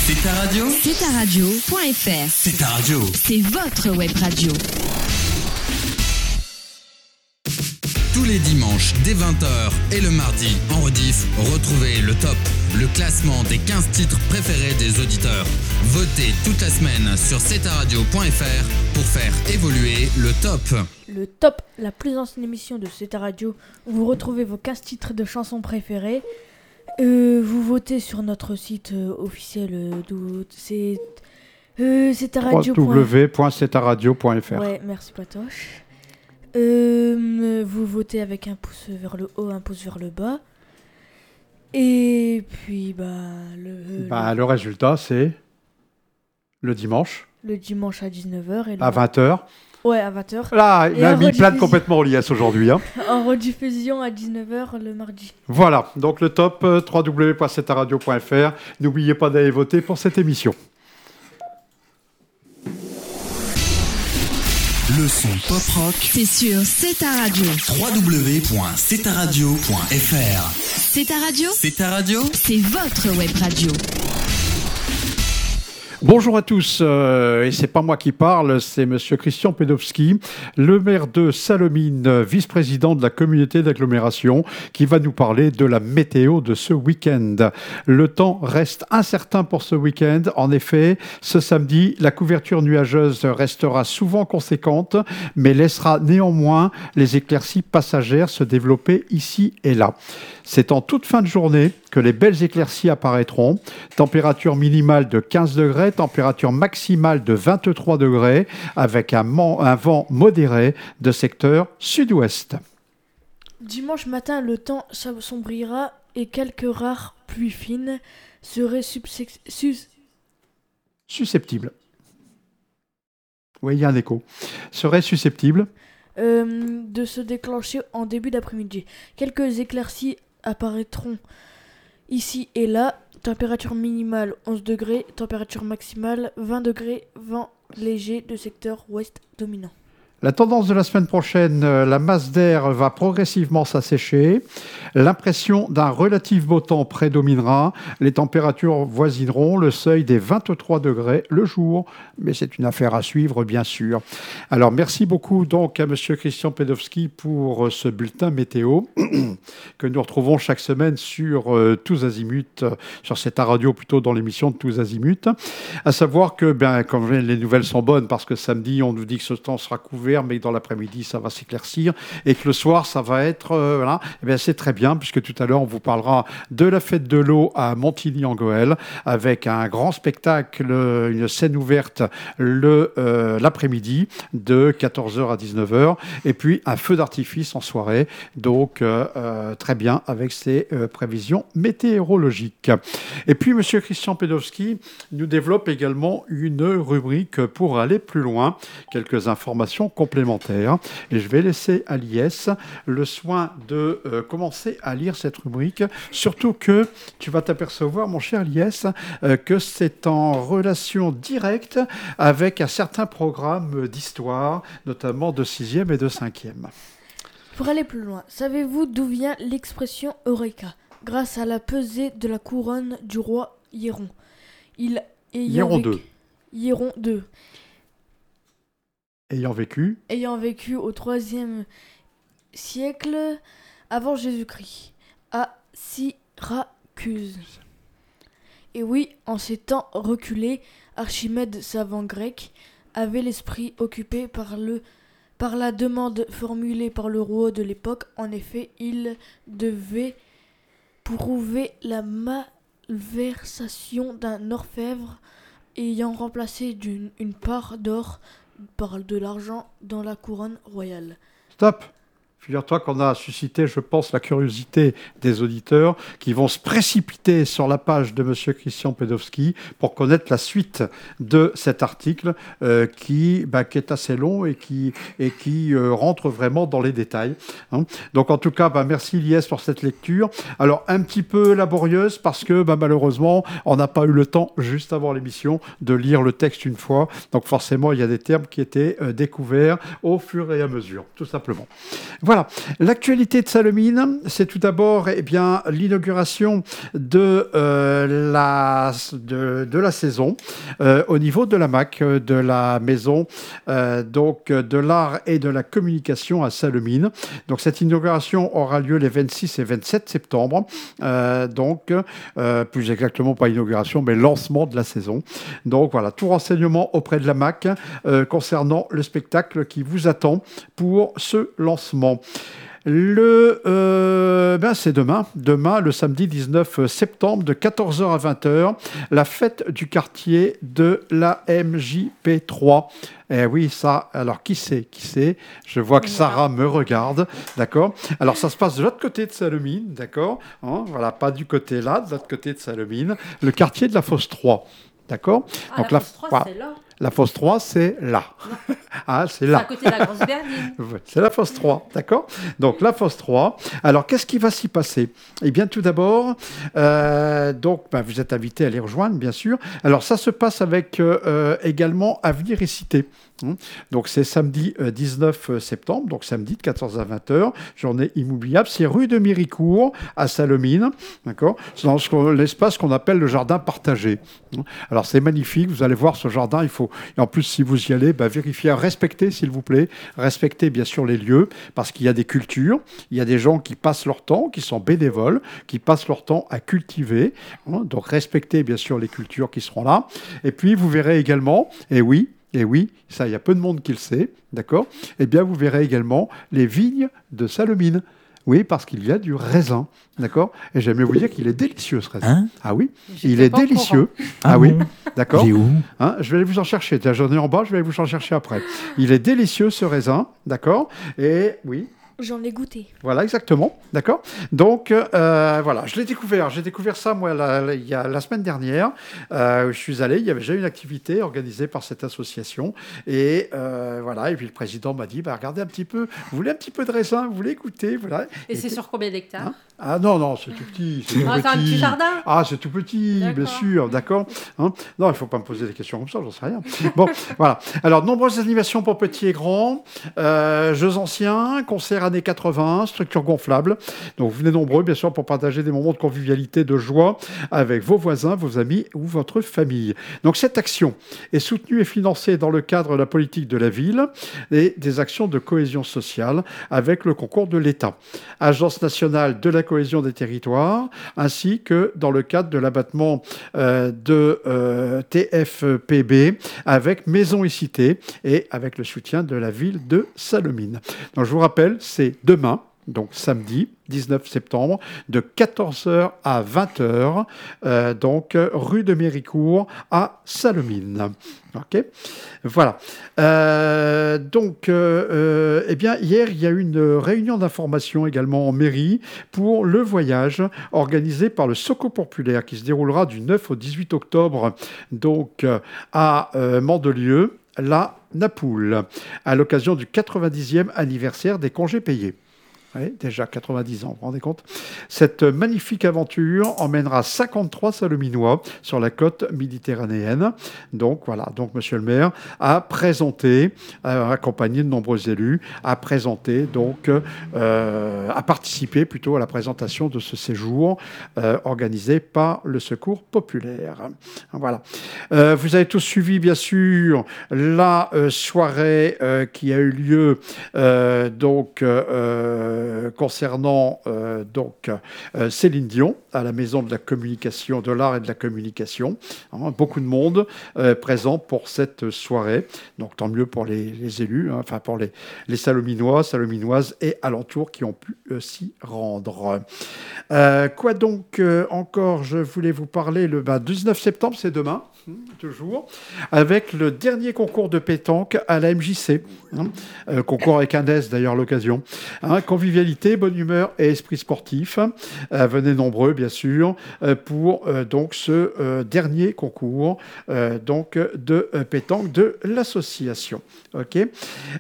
C'est ta radio. C'est ta radio.fr. C'est ta radio. C'est votre web radio. Tous les dimanches dès 20h et le mardi en rediff, retrouvez le top, le classement des 15 titres préférés des auditeurs. Votez toute la semaine sur cetaradio.fr pour faire évoluer le top. Le top, la plus ancienne émission de C'est ta radio, où vous retrouvez vos 15 titres de chansons préférées. Vous votez sur notre site officiel, c'est www.cetaradio.fr. Ouais, merci Patoche. Vous votez avec un pouce vers le haut, un pouce vers le bas. Et puis, le résultat, c'est le dimanche. Le dimanche à 19h. Et à 20h. Ouais, à 20h. Là, il a mis plein complètement au liesse aujourd'hui. Hein. En rediffusion à 19h le mardi. Voilà, donc le top, www.cetaradio.fr. N'oubliez pas d'aller voter pour cette émission. Le son pop rock, c'est sur C'est ta radio. www.cetaradio.fr. C'est ta radio. C'est ta radio. C'est votre web radio. Bonjour à tous, et c'est pas moi qui parle, c'est monsieur Christian Pedowski, le maire de Salomine, vice-président de la communauté d'agglomération, qui va nous parler de la météo de ce week-end. Le temps reste incertain pour ce week-end. En effet, ce samedi, la couverture nuageuse restera souvent conséquente, mais laissera néanmoins les éclaircies passagères se développer ici et là. C'est en toute fin de journée que les belles éclaircies apparaîtront. Température minimale de 15 degrés, température maximale de 23 degrés, avec un vent modéré de secteur sud-ouest. Dimanche matin, le temps s'assombrira et quelques rares pluies fines seraient susceptibles. Oui, il y a un écho. Seraient susceptibles de se déclencher en début d'après-midi. Quelques éclaircies apparaîtront ici et là. Température minimale 11 degrés, température maximale 20 degrés, vent léger de secteur ouest dominant. La tendance de la semaine prochaine, la masse d'air va progressivement s'assécher. L'impression d'un relatif beau temps prédominera. Les températures voisineront le seuil des 23 degrés le jour. Mais c'est une affaire à suivre, bien sûr. Alors, merci beaucoup donc à monsieur Christian Pedowski pour ce bulletin météo que nous retrouvons chaque semaine sur Tous Azimuts, sur cette radio plutôt dans l'émission de Tous Azimuts. À savoir que, comme les nouvelles sont bonnes, parce que samedi, on nous dit que ce temps sera couvert, mais dans l'après-midi, ça va s'éclaircir, et que le soir, ça va être... voilà. Eh bien, c'est très bien, puisque tout à l'heure, on vous parlera de la fête de l'eau à Montigny-en-Gohelle, avec un grand spectacle, une scène ouverte l'après-midi, de 14h à 19h, et puis un feu d'artifice en soirée, donc très bien, avec ces prévisions météorologiques. Et puis, M. Christian Pedowski nous développe également une rubrique pour aller plus loin, quelques informations complémentaires. Et je vais laisser à Lies le soin de commencer à lire cette rubrique. Surtout que tu vas t'apercevoir, mon cher Lies, que c'est en relation directe avec un certain programme d'histoire, notamment de 6e et de 5e. Pour aller plus loin, savez-vous d'où vient l'expression Eureka ? Grâce à la pesée de la couronne du roi Hiéron. Hiéron II. Ayant vécu au IIIe siècle avant Jésus-Christ, à Syracuse. Et oui, en ces temps reculés, Archimède, savant grec, avait l'esprit occupé par la demande formulée par le roi de l'époque. En effet, il devait prouver la malversation d'un orfèvre ayant remplacé une part d'or par de l'argent dans la couronne royale. Stop! Figure-toi qu'on a suscité, je pense, la curiosité des auditeurs qui vont se précipiter sur la page de M. Christian Pedowski pour connaître la suite de cet article qui est assez long et qui rentre vraiment dans les détails. Hein. Donc, en tout cas, merci Lies pour cette lecture. Alors, un petit peu laborieuse parce que malheureusement, on n'a pas eu le temps, juste avant l'émission, de lire le texte une fois. Donc, forcément, il y a des termes qui étaient découverts au fur et à mesure, tout simplement. Voilà, l'actualité de Salomine, c'est tout d'abord l'inauguration de la de la saison au niveau de la MAC, de la maison de l'art et de la communication à Salemines. Donc cette inauguration aura lieu les 26 et 27 septembre. Plus exactement pas inauguration, mais lancement de la saison. Donc voilà, tout renseignement auprès de la MAC concernant le spectacle qui vous attend pour ce lancement. C'est demain, le samedi 19 septembre, de 14h à 20h, la fête du quartier de la MJP3. Eh oui, ça, alors qui c'est? Je vois que Sarah me regarde, d'accord? Alors ça se passe de l'autre côté de Salemines, d'accord? Voilà, pas du côté là, de l'autre côté de Salemines, le quartier de la Fosse 3. D'accord? Donc la Fosse 3, c'est là. La Fosse 3, c'est là. C'est là. C'est à côté de la Grosse Berline. C'est la Fosse 3, d'accord? Donc la Fosse 3. Alors, qu'est-ce qui va s'y passer? Eh bien, tout d'abord, vous êtes invités à les rejoindre, bien sûr. Alors, ça se passe avec également Avenir et Cité. Donc, c'est samedi 19 septembre, donc samedi de 14 à 20h, journée inoubliable. C'est rue de Méricourt, à Salemines, d'accord? C'est dans l'espace qu'on appelle le jardin partagé. Alors, c'est magnifique, vous allez voir ce jardin, et en plus, si vous y allez, vérifiez, respectez, s'il vous plaît, respectez bien sûr les lieux, parce qu'il y a des cultures, il y a des gens qui passent leur temps, qui sont bénévoles, qui passent leur temps à cultiver. Donc, respectez bien sûr les cultures qui seront là. Et puis, vous verrez également, et oui, ça, il y a peu de monde qui le sait, d'accord? Eh bien, vous verrez également les vignes de Salemines. Oui, parce qu'il y a du raisin, d'accord? Et j'aime vous dire qu'il est délicieux, ce raisin. Ah oui, il est délicieux. Ah oui, d'accord? Il est où? Je vais aller vous en chercher. J'en ai en bas, je vais aller vous en chercher après. Il est délicieux, ce raisin, d'accord? Et oui. J'en ai goûté. Voilà, exactement, d'accord. Donc, voilà, je l'ai découvert. J'ai découvert ça, moi, il y a la semaine dernière. Je suis allé, il y avait déjà une activité organisée par cette association. Et voilà, et puis le président m'a dit, regardez un petit peu, vous voulez un petit peu de raisin, vous voulez goûter, voilà. Et c'est sur combien d'hectares? Ah non, c'est tout petit. C'est un petit jardin? Ah, c'est tout petit, bien sûr, d'accord. Non, il ne faut pas me poser des questions comme ça, j'en sais rien. Bon, voilà. Alors, nombreuses animations pour petits et grands, jeux anciens, concerts années 80, structures gonflables. Donc, vous venez nombreux, bien sûr, pour partager des moments de convivialité, de joie avec vos voisins, vos amis ou votre famille. Donc, cette action est soutenue et financée dans le cadre de la politique de la ville et des actions de cohésion sociale avec le concours de l'État. Agence nationale de la cohésion des territoires, ainsi que dans le cadre de l'abattement de TFPB avec Maison et Cité et avec le soutien de la ville de Salemines. Donc je vous rappelle, c'est demain, donc samedi 19 septembre, de 14h à 20h, rue de Méricourt à Salemines. Ok, voilà. Eh bien, hier, il y a eu une réunion d'information également en mairie pour le voyage organisé par le Secours populaire qui se déroulera du 9 au 18 octobre, à Mandelieu, la Napoule, à l'occasion du 90e anniversaire des congés payés. Oui, déjà 90 ans, vous vous rendez compte? Cette magnifique aventure emmènera 53 Saleminois sur la côte méditerranéenne. Donc voilà, monsieur le maire a présenté, accompagné de nombreux élus, a participé plutôt à la présentation de ce séjour organisé par le Secours populaire. Voilà. Vous avez tous suivi, bien sûr, la soirée qui a eu lieu concernant Céline Dion à la Maison de la Communication, de l'Art et de la Communication. Beaucoup de monde présent pour cette soirée. Donc tant mieux pour les élus, pour les Saleminois, Saleminoises et alentours qui ont pu s'y rendre. Quoi donc encore, je voulais vous parler le 19 septembre, c'est demain, toujours, avec le dernier concours de pétanque à la MJC. Concours avec un S d'ailleurs, l'occasion. Convivialité, bonne humeur et esprit sportif. Venez nombreux, bien sûr, pour ce dernier concours de pétanque de l'association. Ok. Il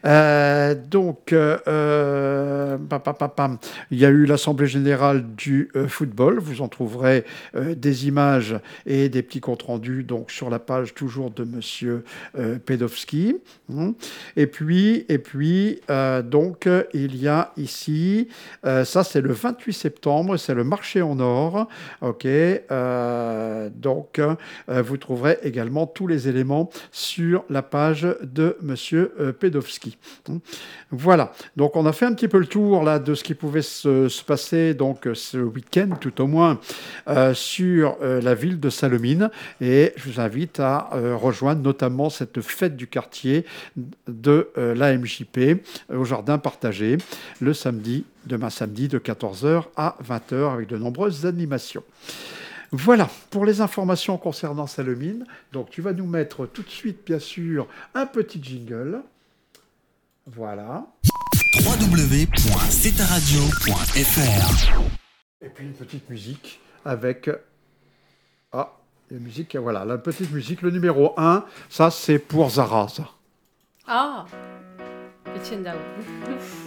y a eu l'Assemblée générale du football. Vous en trouverez des images et des petits comptes rendus sur la page toujours de Monsieur Pedowski. Et puis il y a ici Saint-Denis. Ça, c'est le 28 septembre. C'est le marché en or. OK. Donc, vous trouverez également tous les éléments sur la page de Monsieur Pedowski. Voilà. Donc, on a fait un petit peu le tour là de ce qui pouvait se passer donc ce week-end, tout au moins, sur la ville de Sallaumines. Et je vous invite à rejoindre notamment cette fête du quartier de la MJP au jardin partagé le samedi, demain samedi, de 14h à 20h avec de nombreuses animations. Voilà pour les informations concernant Sallaumines. Donc tu vas nous mettre tout de suite, bien sûr, un petit jingle. Voilà. www.cetaradio.fr. Et puis une petite musique avec... Ah, la musique, voilà, la petite musique, le numéro 1, ça c'est pour Zara, ça. Ah, Etienne Dao.